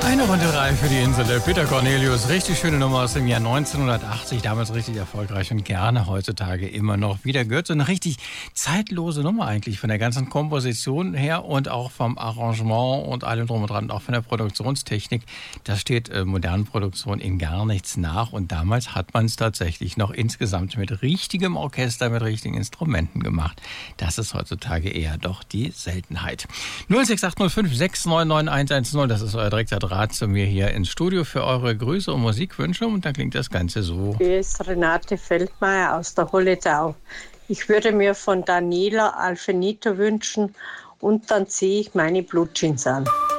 Eine Runde 3 für die Insel. Der Peter Cornelius, richtig schöne Nummer aus dem Jahr 1980, damals richtig erfolgreich und gerne heutzutage immer noch wieder gehört. So eine richtig zeitlose Nummer eigentlich von der ganzen Komposition her und auch vom Arrangement und allem drum und dran, auch von der Produktionstechnik. Da steht modernen Produktion in gar nichts nach und damals hat man es tatsächlich noch insgesamt mit richtigem Orchester, mit richtigen Instrumenten gemacht. Das ist heutzutage eher doch die Seltenheit. 06805 699 110, das ist euer direkter Draht zu mir hier ins Studio für eure Grüße und Musikwünsche und dann klingt das Ganze so. Hier ist Renate Feldmeier aus der Holledau. Ich würde mir von Daniela Alfenito wünschen und dann ziehe ich meine Blue Jeans an.